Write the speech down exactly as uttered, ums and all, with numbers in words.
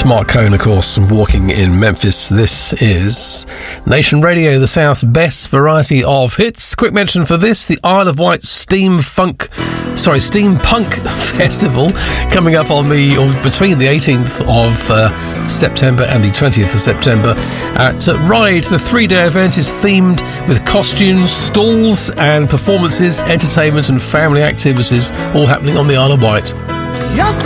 Mark Cohn, of course, and Walking in Memphis. This is Nation Radio, the South's best variety of hits. Quick mention for this, the Isle of Wight Steam Funk, sorry, Steampunk Festival coming up on the, or between the eighteenth of uh, September and the twentieth of September at uh, Ride. The three-day event is themed with costumes, stalls and performances, entertainment and family activities, all happening on the Isle of Wight. Yes,